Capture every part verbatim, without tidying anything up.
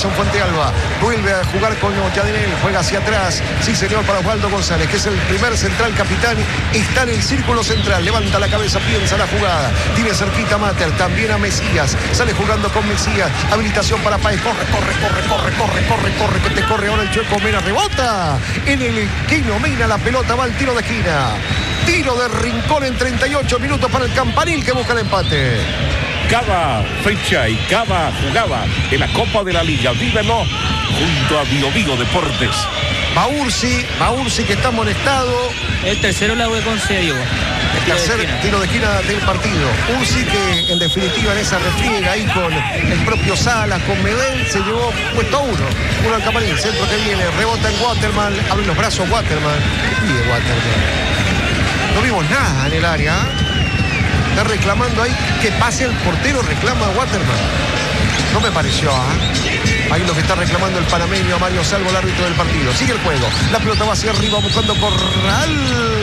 Jason Fuentealba. Vuelve a jugar con Yadenel. Juega hacia atrás. Sí, señor, para Osvaldo González, que es el primer central capitán. Está en el círculo central. Levanta la cabeza, piensa la jugada. Tiene cerquita a Mater. También a Mesías. Sale jugando con Mesías. Habilitación para Páez. Corre, corre, corre, corre, corre, corre, corre. Que te corre ahora el Chueco Mena. Rebota en el Quino Mena. La pelota va al tiro de esquina. Tiro de Rincón en treinta y ocho minutos para el Campanil, que busca el empate. Cada fecha y cada jugada de la Copa de la Liga, vívelo junto a Bio Bio Deportes. Baursi, Baursi que está amonestado. El tercero la U de Conce, Diego. El tercer de tiro de esquina del partido. Ursi que en definitiva en esa refriega ahí con el propio Salas, con Medel, se llevó puesto a uno. Uno al Campanil, centro que viene, rebota en Waterman, abre los brazos Waterman. ¿Qué pide Waterman? No vimos nada en el área. Está reclamando ahí que pase el portero, reclama Waterman. No me pareció, ¿eh? Ahí lo que está reclamando el panameño Mario Salvo, el árbitro del partido. Sigue el juego. La pelota va hacia arriba buscando Corral.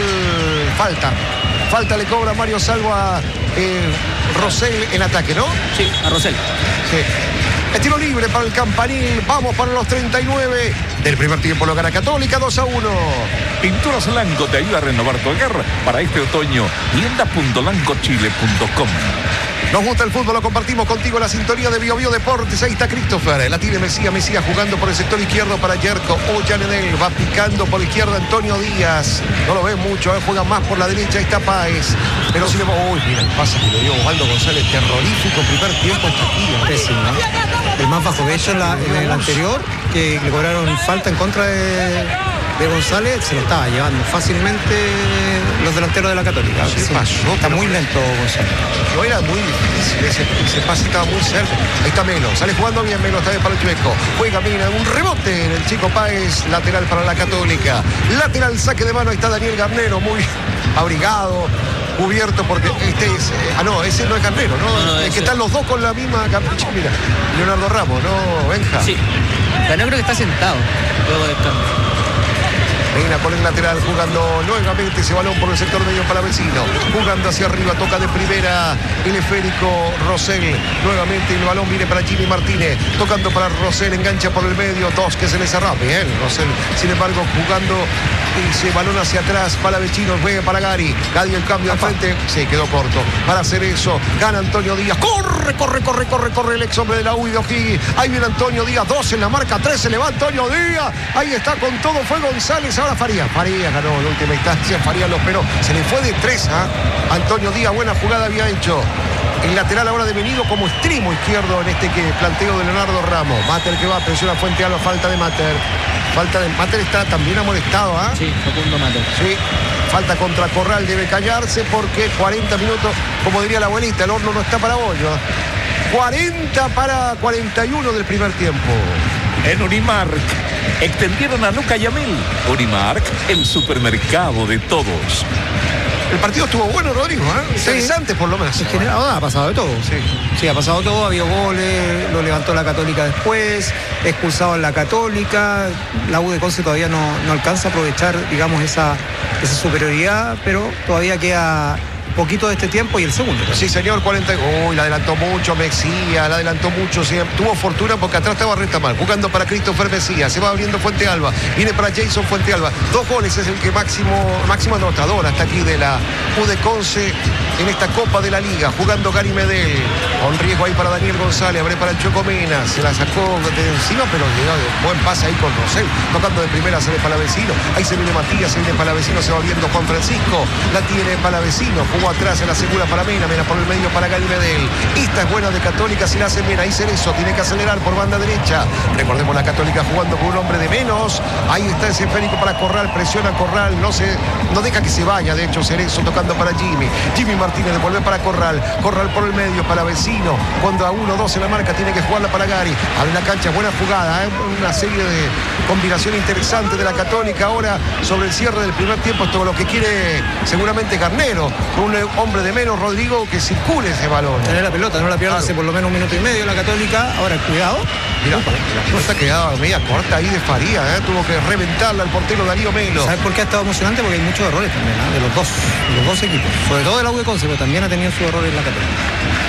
Falta. Falta le cobra Mario Salvo a eh, Rosell en ataque, ¿no? Sí, a Rosell. Sí. Estilo libre para el Campanil. Vamos para los treinta y nueve del primer tiempo. Lo gana Católica dos a uno. Pinturas Lanco te ayuda a renovar tu hogar para este otoño. tienda punto lanco chile punto com. Nos gusta el fútbol, lo compartimos contigo en la sintonía de Bio Bio Deportes. Ahí está Christopher, la tiene Mesías, Mesías jugando por el sector izquierdo para Yerko. Ollanedel va picando por la izquierda Antonio Díaz. No lo ve mucho, ¿eh? Juega más por la derecha. Ahí está Páez. Pero si le... Uy, mira, el pase que le dio Osvaldo González, terrorífico. Primer tiempo hasta aquí. Pésimo, ¿no? El más bajo de ellos en, la, en el anterior, que le cobraron falta en contra de, de González, se lo estaba llevando fácilmente los delanteros de la Católica. ¿Qué sí, pasó? Está muy lento González. No era muy difícil, ese, ese pase estaba muy cerca. Ahí está Melo, sale jugando bien Melo, esta vez para el Chueco. Juega Mina, un rebote en el chico Páez, lateral para la Católica. Lateral, saque de mano, ahí está Daniel Garnero, muy abrigado, cubierto porque este es... Eh, ah, no, ese no es Garnero, ¿no? no, no es ese. que están los dos con la misma capucha. Mira, Leonardo Ramos, ¿no, Benja? Sí. Ganó, creo que está sentado luego del cambio. Mena por el lateral, jugando nuevamente ese balón por el sector medio para Vecino. Jugando hacia arriba, toca de primera el esférico Rosell. Nuevamente el balón viene para Jimmy Martínez. Tocando para Rosell, engancha por el medio. Dos que se le cerró. Bien, Rosell. Sin embargo, jugando ese balón hacia atrás para Vecino. Juega para Gary. Gary el cambio al frente. Se quedó corto. Para hacer eso, gana Antonio Díaz. Corre, corre, corre, corre, corre el ex hombre de la U y de O'Higgins. Ahí viene Antonio Díaz. Dos en la marca, tres se le va Antonio Díaz. Ahí está con todo. Fue González. Ahora Farías, Farías ganó en última instancia, Farías lo esperó, se le fue de tres a ¿eh? Antonio Díaz, buena jugada había hecho. El lateral ahora devenido como extremo izquierdo en este que planteo de Leonardo Ramos. Mater que va, presiona Fuentealba, falta de Mater. Falta de Mater, está también amonestado, ¿ah? ¿eh? Sí, Facundo Mater. Sí, falta contra Corral, debe callarse porque cuarenta minutos, como diría la abuelita, el horno no está para bollo. cuarenta para cuarenta y uno del primer tiempo. En Unimark extendieron a Luca Yamil. Unimark, el supermercado de todos. El partido estuvo bueno, Rodrigo, ¿eh? Interesante, sí. Por lo menos. En general, ha pasado de todo. Sí. Sí, ha pasado todo, había goles, lo levantó la Católica después, expulsado en la Católica. La U de Conce todavía no, no alcanza a aprovechar, digamos, esa, esa superioridad, pero todavía queda poquito de este tiempo y el segundo. Sí, señor, cuarenta. Uy, la adelantó mucho Mesías, la adelantó mucho. Sí, tuvo fortuna porque atrás estaba Retamal, jugando para Christopher Mesías. Se va abriendo Fuentealba, viene para Jason Fuentealba. Dos goles es el que máximo, máximo anotador hasta aquí de la U de Conce en esta Copa de la Liga. Jugando Gary Medel, con riesgo ahí para Daniel González, abre para el Chueco Mena. Se la sacó de encima, pero llegó de buen pase ahí con Rosell. Tocando de primera, se ve para Vecino. Ahí se viene Matías, se viene para Vecino, se va viendo Juan Francisco. La tiene para Vecino. Atrás en la segura para Mena, Mena por el medio para Gary Medel. Esta es buena de Católica, si la hace Mena. Ahí Cerezo tiene que acelerar por banda derecha. Recordemos la Católica jugando con un hombre de menos. Ahí está ese esférico para Corral, presiona Corral, no se, no deja que se vaya. De hecho, Cerezo tocando para Jimmy. Jimmy Martínez devuelve para Corral. Corral por el medio para Vecino. Cuando a uno dos en la marca tiene que jugarla para Gary. Abre la cancha, buena jugada, ¿eh? Una serie de combinación interesante de la Católica. Ahora sobre el cierre del primer tiempo, esto es lo que quiere seguramente Garnero. Con un hombre de menos, Rodrigo, que circule ese balón. Tener la pelota, no la pierde, claro. Hace por lo menos un minuto y medio la Católica. Ahora, cuidado. Mira, la pelota quedaba media corta ahí de Faría, ¿eh? Tuvo que reventarla al portero Darío Melo. ¿Sabes por qué ha estado emocionante? Porque hay muchos errores también, ¿eh? De los dos, de los dos equipos. Sobre todo de la U de Conce, pero también ha tenido sus errores en la Católica.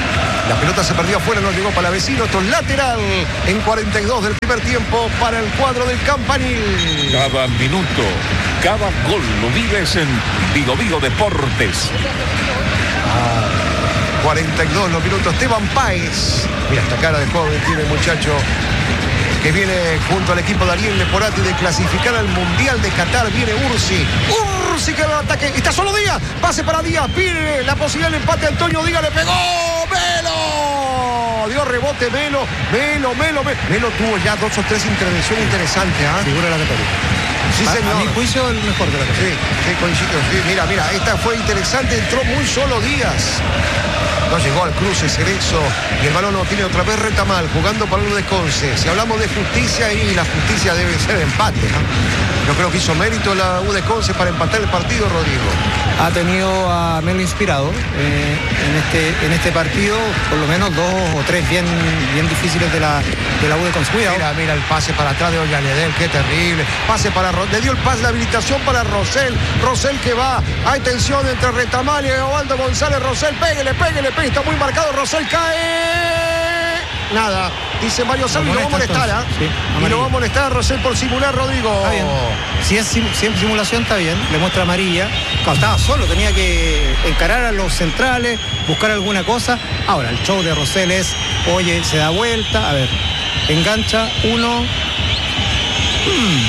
La pelota se perdió afuera, no llegó para vecino. Esto es lateral en cuarenta y dos del primer tiempo para el cuadro del Campanil. Cada minuto, cada gol lo vives en Vigo Vigo Deportes. cuarenta y dos los minutos. Esteban Páez. Mira esta cara de joven tiene el muchacho que viene junto al equipo de Ariel Leporati de clasificar al Mundial de Qatar. Viene Ursi. Ursi que va al ataque. Está solo Díaz. Pase para Díaz. Pide la posibilidad del empate. Antonio Díaz le pegó. Melo. Dio rebote Melo. Melo, Melo, Melo. Melo tuvo ya dos o tres intervenciones interesantes. ¿eh? Figura de la Católica. Sí, a, señor. A mi juicio, el mejor de la Católica. Sí, sí, coincido. Sí, mira, mira. Esta fue interesante. Entró muy solo Díaz. No llegó al cruce Cerezo y el balón no tiene otra vez Retamal jugando para el Desconce. Si hablamos de justicia, y la justicia debe ser empate, ¿no? Yo creo que hizo mérito la U Desconce para empatar el partido, Rodrigo. Ha tenido a Melo inspirado eh, en, este, en este partido, por lo menos dos o tres bien, bien difíciles de la, de la U Desconce. Cuidado. Mira, mira el pase para atrás de Ollanedel, qué terrible. Pase para Ro- le dio el pase, la habilitación para Rosell. Rosell que va. Hay tensión entre Retamal y Osvaldo González. Rosell, péguele, péguele, péguele. Está muy marcado. Rosell cae. Nada. Dice Mario Salvi, lo va a molestar, ¿ah? Sí, y lo va a molestar a Rosell por simular, Rodrigo. Está bien. Si es, sim- si es simulación, está bien. Le muestra amarilla. Claro, estaba solo, tenía que encarar a los centrales, buscar alguna cosa. Ahora, el show de Rosell es, oye, se da vuelta, a ver, engancha, uno. Hmm.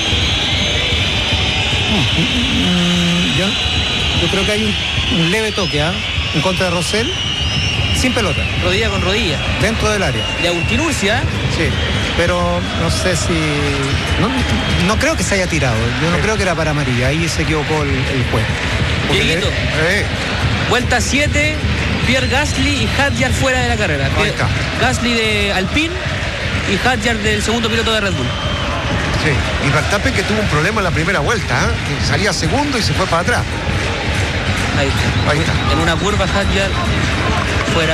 Mm, yo, yo creo que hay un, un leve toque, ¿ah? En contra de Rosell, sin pelota, Rodilla con rodilla. dentro del área. De Agustín Ursi, ¿eh? Sí, pero no sé si... No, no creo que se haya tirado. Yo no creo que era para amarilla. Ahí se equivocó el, el juez. Porque Dieguito. le- Eh, Vuelta siete, Pierre Gasly y Hadjar fuera de la carrera. Ahí está. Gasly de Alpine y Hadjar del segundo piloto de Red Bull. sí. Y Verstappen que tuvo un problema en la primera vuelta, ¿eh? Que salía segundo y se fue para atrás. Ahí está. Ahí está. En una curva Hadjar fuera.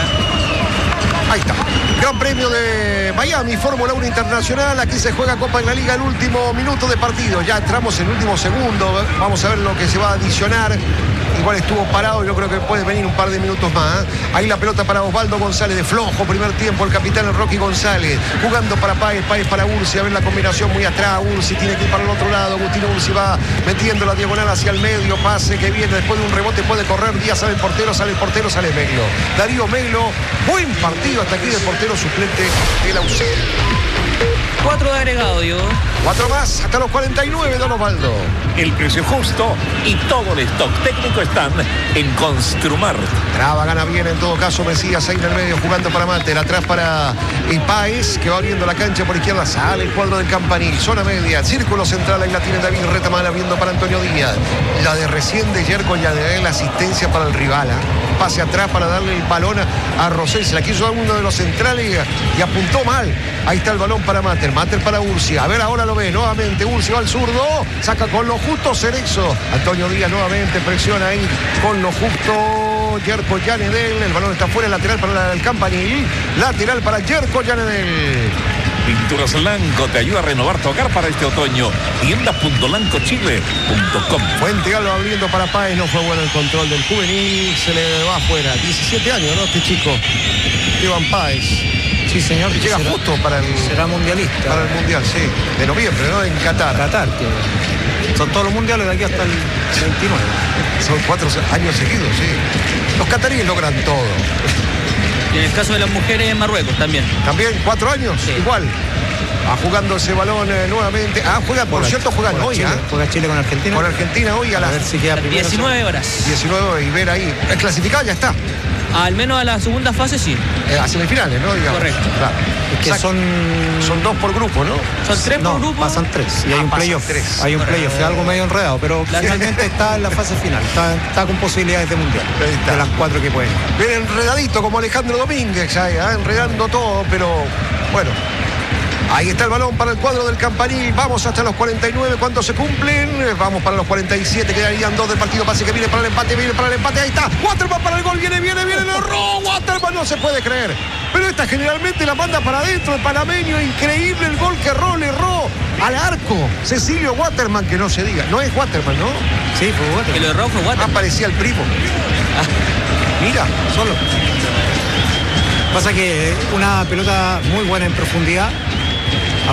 Ahí está. Gran Premio de Miami, Fórmula uno Internacional. Aquí se juega Copa en la Liga, el último minuto de partido. Ya entramos en el último segundo. Vamos a ver lo que se va a adicionar. Igual estuvo parado, yo creo que puede venir un par de minutos más. ¿eh? Ahí la pelota para Osvaldo González, de flojo primer tiempo, el capitán el Rocky González, jugando para Páez, Páez para Ursi, a ver la combinación muy atrás, Ursi tiene que ir para el otro lado, Agustín Ursi va metiendo la diagonal hacia el medio, pase que viene después de un rebote, puede correr, Díaz sale el portero, sale el portero, sale Melo. Darío Melo, buen partido hasta aquí del portero suplente de la U C. Cuatro de agregado, Diego. Cuatro más, hasta los cuarenta y nueve, don Osvaldo. El precio justo y todo el stock técnico están en Construmar. Traba, gana bien en todo caso Mesías ahí en el medio jugando para Mater, atrás para Páez que va abriendo la cancha por izquierda, sale el cuadro del Campanil, zona media, círculo central, ahí la tiene David Retamal abriendo para Antonio Díaz, la de recién de Yerko Yanedel, la asistencia para el rival, ¿eh? Pase atrás para darle el balón a Rosell, se la quiso dar uno de los centrales y, y apuntó mal, ahí está el balón para Mater, Mater para Ursi, a ver ahora lo ve nuevamente, Ursi va al zurdo, saca con lo justo Cerezo, Antonio Díaz nuevamente presiona ahí con lo justo Yerko Yanedel, el balón está fuera, lateral para el Campanil, lateral para Yerko Yanedel. Pinturas Lanco te ayuda a renovar tu hogar para este otoño. tiendas punto lanco chile punto com. Fuente Alba abriendo para Páez, no fue bueno el control del juvenil, se le va afuera. diecisiete años, ¿no? Este chico, Esteban Páez. Sí, señor. Y llega será, justo para el, será mundialista. para el Mundial, sí, de noviembre, ¿no? En Qatar. Qatar, que son todos los mundiales de aquí hasta el veintinueve. Son cuatro años seguidos, sí. Los cataríes logran todo. Y en el caso de las mujeres en Marruecos también. También cuatro años, Sí. igual. Va jugando ese balón eh, nuevamente. Ah, juega, por Juega- cierto, juegan juega hoy, Chile, ¿ah? Juega Chile con Argentina. Con Argentina hoy a A las ver si queda primero. diecinueve horas. diecinueve y ver ahí. El clasificado ya está. Al menos a la segunda fase sí. Eh, a semifinales, ¿no? Digamos. Correcto. Claro. Es que Sac- son... son dos por grupo, ¿no? Son tres No, por grupo. pasan tres. Y hay Ah, un pasan playoff. tres. Hay un playoff. Es algo medio enredado, pero La- finalmente está en la fase final. Está, está con posibilidades de mundial. Ahí está. De las cuatro que pueden. Viene enredadito como Alejandro Domínguez, ahí, ¿eh? Enredando todo, pero bueno. Ahí está el balón para el cuadro del Campanil. Vamos hasta los cuarenta y nueve. ¿Cuántos se cumplen? Vamos para los cuarenta y siete. Quedarían dos del partido. Pase que viene para el empate. Viene para el empate. Ahí está. Waterman para el gol. Viene, viene, viene. Lo erró. Waterman no se puede creer. Pero esta generalmente la manda para adentro. El panameño. Increíble el gol que erró. Le erró al arco. Cecilio Waterman, que no se diga. No es Waterman, ¿no? Sí, fue bueno. Que lo erró fue Water. Aparecía el primo. Mira, solo. Pasa que una pelota muy buena en profundidad,